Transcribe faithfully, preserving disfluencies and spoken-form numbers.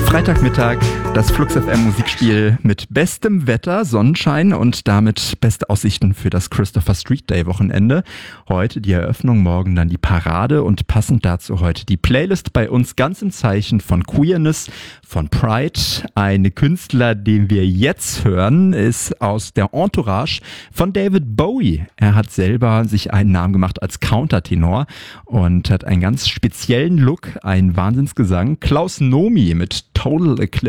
Freitagmittag, das Flux F M Musikspiel mit bestem Wetter, Sonnenschein und damit beste Aussichten für das Christopher Street Day Wochenende. Heute die Eröffnung, morgen dann die Parade und passend dazu heute die Playlist bei uns ganz im Zeichen von Queerness, von Pride. Ein Künstler, den wir jetzt hören, ist aus der Entourage von David Bowie. Er hat selber sich einen Namen gemacht als Countertenor und hat einen ganz speziellen Look, einen Wahnsinnsgesang. Klaus Nomi mit Total Eclipse.